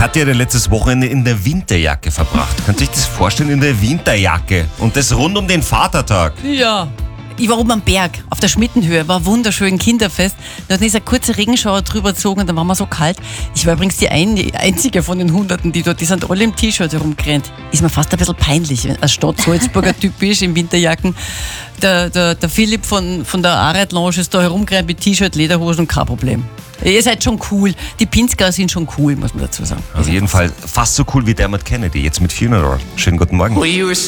Katja hat ja letztes Wochenende in der Winterjacke verbracht. Kannst du dich das vorstellen, in der Winterjacke? Und das rund um den Vatertag. Ja. Ich war oben am Berg, auf der Schmittenhöhe, war wunderschön, Kinderfest. Dann ist ein kurzer Regenschauer drüber gezogen und dann war mir so kalt. Ich war übrigens die einzige von den Hunderten, die dort, die sind alle im T-Shirt herumgerannt. Ist mir fast ein bisschen peinlich, wenn als Stadt-Salzburger typisch in Winterjacken. Der Philipp von der Aret Lounge ist da herumgerannt mit T-Shirt, Lederhosen und kein Problem. Ihr seid schon cool. Die Pinzger sind schon cool, muss man dazu sagen. Auf jeden Fall fast so cool wie Dermot Kennedy, jetzt mit Funeral. Schönen guten Morgen.